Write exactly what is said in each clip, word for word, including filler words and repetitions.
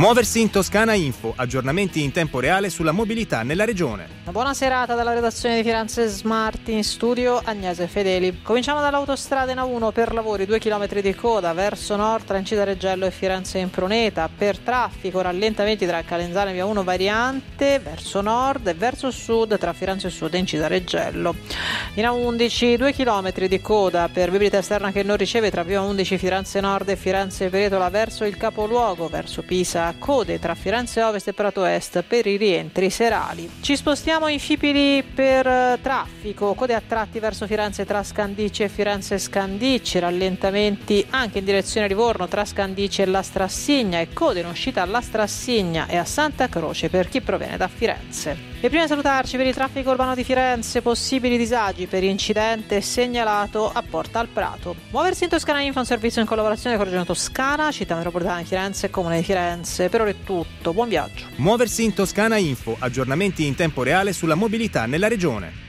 Muoversi in Toscana Info, aggiornamenti in tempo reale sulla mobilità nella regione. Una buona serata dalla redazione di Firenze Smart, in studio Agnese Fedeli. Cominciamo dall'autostrada N A uno per lavori, due chilometri di coda verso nord tra Cittareggello e Firenze Impruneta. Per traffico rallentamenti tra Calenzane via uno variante verso nord e verso sud tra Firenze Sud e Cittareggello. In A undici due chilometri di coda per viabilità esterna che non riceve tra via undici Firenze Nord e Firenze Peretola verso il capoluogo, verso Pisa. Code tra Firenze Ovest e Prato Est per i rientri serali. Ci spostiamo in Fipili per traffico, code a tratti verso Firenze tra Scandicci e Firenze Scandicci, rallentamenti anche in direzione Livorno tra Scandicci e La Strassigna e code in uscita alla Strassigna e a Santa Croce per chi proviene da Firenze. E prima di salutarci, per il traffico urbano di Firenze, possibili disagi per incidente segnalato a Porta al Prato. Muoversi in Toscana Info, un servizio in collaborazione con Regione Toscana, Città Metropolitana di Firenze e Comune di Firenze. Per ora è tutto, buon viaggio. Muoversi in Toscana Info, aggiornamenti in tempo reale sulla mobilità nella regione.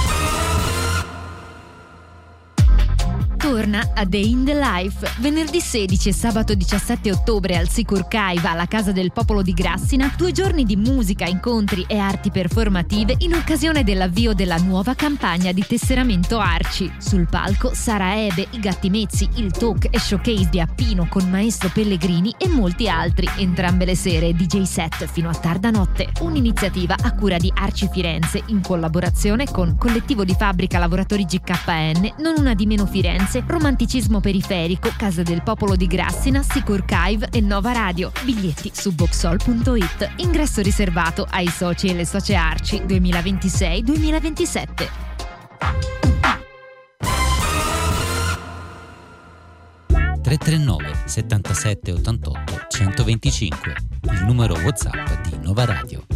Torna a Day in the Life. Venerdì sedici e sabato diciassette ottobre al Sicur Caiva, alla Casa del Popolo di Grassina, due giorni di musica, incontri e arti performative in occasione dell'avvio della nuova campagna di tesseramento Arci. Sul palco Sara Ebe, i Gatti Mezzi, il talk e showcase di Appino con Maestro Pellegrini e molti altri. Entrambe le sere D J set fino a tarda notte. Un'iniziativa a cura di Arci Firenze in collaborazione con Collettivo di Fabbrica Lavoratori G K N, Non Una di Meno Firenze, Romanticismo Periferico, Casa del Popolo di Grassina, Sicur Caive e Nova Radio. Biglietti su boxol punto it. Ingresso riservato ai soci e le socie Arci duemilaventisei duemilaventisette. tre tre nove settantasette ottantotto centoventicinque, il numero WhatsApp di Nova Radio.